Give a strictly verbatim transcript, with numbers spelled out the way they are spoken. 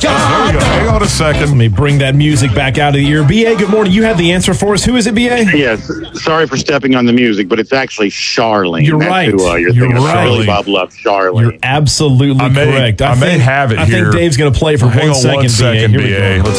There you go. Hang on a second. Let me bring that music back out of the ear. B A, good morning. You have the answer for us. Who is it, B A? Yes. Sorry for stepping on the music, but it's actually Charlene. You're That's right. Who, uh, you're, You're thinking right. of Billy Bob Love, Charlene. You're absolutely I may, correct. I, I may think, have it I here. think Dave's going to play for Hang one on second, one second, B A. Here B A. we go. Let's